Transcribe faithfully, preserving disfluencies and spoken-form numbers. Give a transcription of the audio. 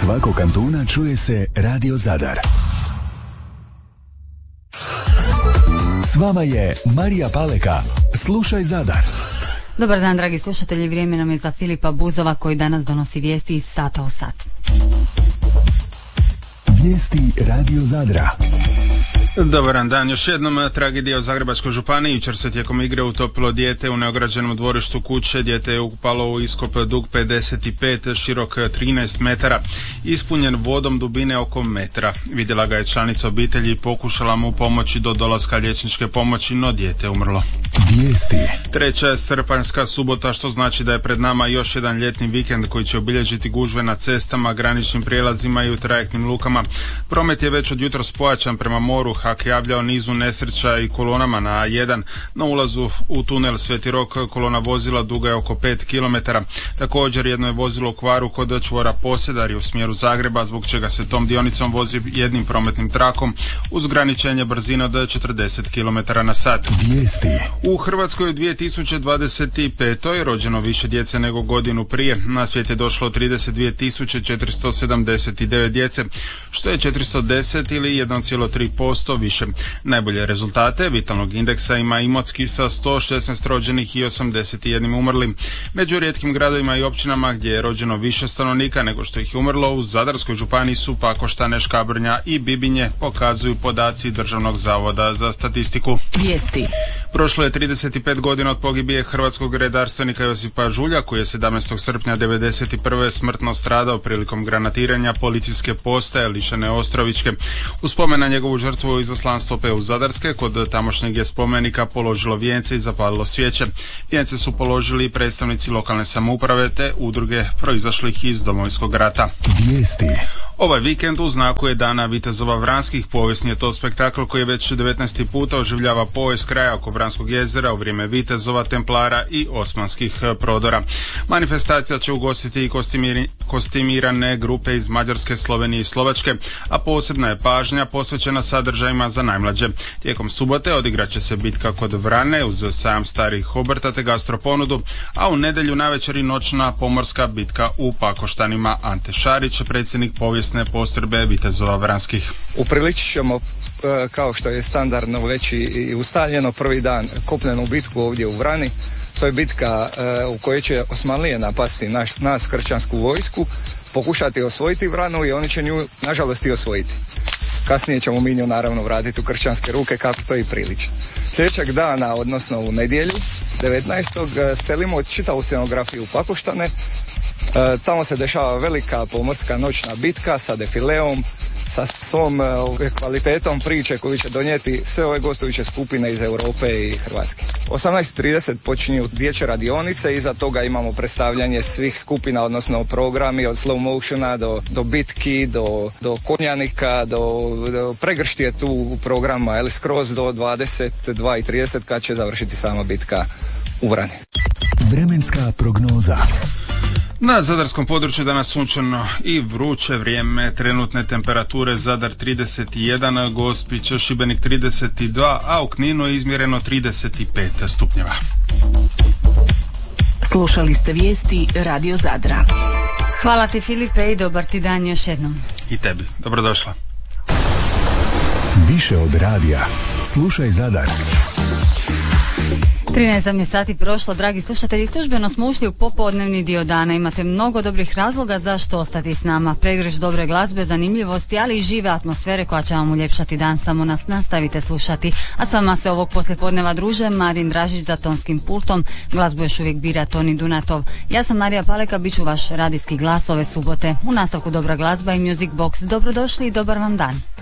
svakog kantuna čuje se Radio Zadar. S vama je Marija Paleka. Slušaj Zadar. Dobar dan, dragi slušatelji, vrijeme nam je za Filipa Buzova koji danas donosi vijesti iz sata u sat. Vijesti Radio Zadra. Dobar dan, još jednom tragedija u Zagrebačkoj županiji. Jučer se tijekom igre utopilo dijete u neograđenom dvorištu kuće. Dijete je upalo u iskop dug pedeset pet, širok trinaest metara, ispunjen vodom dubine oko metra. Vidjela ga je članica obitelji i pokušala mu pomoći do dolaska liječničke pomoći, no dijete je umrlo. Vijesti. Treća je srpanjska subota, što znači da je pred nama još jedan ljetni vikend koji će obilježiti gužve na cestama, graničnim prijelazima i u trajektnim lukama. Promet je već od jutros pojačan prema moru. H A K javlja o nizu nesreća i kolonama na A jedan. Na ulazu u tunel Sveti Rok kolona vozila duga je oko pet kilometara. Također jedno je vozilo u kvaru kod čvora Posedarje u smjeru Zagreba, zbog čega se tom dionicom vozi jednim prometnim trakom uz ograničenje brzine od četrdeset kilometara na sat. Vijesti. U Hrvatskoj u dvije tisuće dvadeset pet. je rođeno više djece nego godinu prije. Na svijet je došlo trideset dvije tisuće četiristo sedamdeset devet djece, što je četiristo deset ili jedan zarez tri posto više. Najbolje rezultate vitalnog indeksa ima Imotski sa sto šesnaest rođenih i osamdeset jedan umrlim. Među rijetkim gradovima i općinama gdje je rođeno više stanovnika nego što ih je umrlo u Zadarskoj županiji su Pakoštane, Škabrnja i Bibinje, pokazuju podaci Državnog zavoda za statistiku. Vijesti. Prošlo je trideset pet godina od pogibije hrvatskog redarstvenika Josipa Žulja, koji je sedamnaestog srpnja devedeset prve smrtno stradao prilikom granatiranja policijske postaje Lišane Ostrovićke. U spomen na njegovu žrtvu izaslanstvo P U Zadarske kod tamošnjeg je spomenika položilo vijence i zapalilo svijeće. Vijence su položili predstavnici lokalne samouprave te udruge proizašlih iz Domovinskog rata. Vijesti. Ovaj vikend u znaku je Dana vitezova Vranskih. Povijesni je to spektakl koji već devetnaesti puta oživljava povijest kraja oko Vranskog jezera u vrijeme vitezova, templara i osmanskih prodora. Manifestacija će ugostiti i kostimiri, kostimirane grupe iz Mađarske, Slovenije i Slovačke, a posebna je pažnja posvećena sadržajima za najmlađe. Tijekom subote odigrat će se bitka kod Vrane uz sajam starih obrta te gastroponudu, a u nedjelju navečer i noćna pomorska bitka u Pakoštanima. Ante Šarić, predsjednik povijesne postrojbe vitezova Vranskih. Upriličit ćemo, kao što je standardno već i ustaljeno, prvi dan kopnenu bitku ovdje u Vrani. To je bitka u kojoj će Osmanlije napasti naš, nas kršćansku vojsku, pokušati osvojiti Vranu i oni će nju nažalost i osvojiti. Kasnije ćemo mi nju naravno vratiti u kršćanske ruke kako to i priliči. Sljedećeg dana, odnosno u nedjelju, devetnaestog selimo čitavu scenografiju u Pakoštane. E, tamo se dešava velika pomorska noćna bitka sa defileom, sa svom e, kvalitetom priče koju će donijeti sve ove gostujuće skupine iz Europe i Hrvatske. osamnaest trideset počinju dječje radionice, iza toga imamo predstavljanje svih skupina, odnosno programi od slow motiona do, do bitki, do, do konjanika, do, do pregršti je tu programa, ili skroz do dvadeset dva i trideset kad će završiti sama bitka u Vrani. Vremenska prognoza. Na zadarskom području danas sunčano i vruće vrijeme, trenutne temperature Zadar trideset jedan, Gospić, Šibenik trideset dva, a u Kninu je izmjereno trideset pet stupnjeva. Slušali ste vijesti Radio Zadra. Hvala ti, Filipe, i dobar ti dan još jednom. I tebi, dobrodošla. Više od radija. Slušaj Zadar. trinaest je sati prošlo, dragi slušatelji, službeno smo ušli u popodnevni dio dana. Imate mnogo dobrih razloga zašto ostati s nama. Pregrš dobre glazbe, zanimljivosti, ali i žive atmosfere koja će vam uljepšati dan. Samo nas nastavite slušati. A s vama se ovog poslijepodneva druže Marin Dražić za tonskim pultom. Glazbu još uvijek bira Toni Dunatov. Ja sam Marija Paleka, bit ću vaš radijski glas ove subote. U nastavku dobra glazba i Music Box. Dobrodošli i dobar vam dan.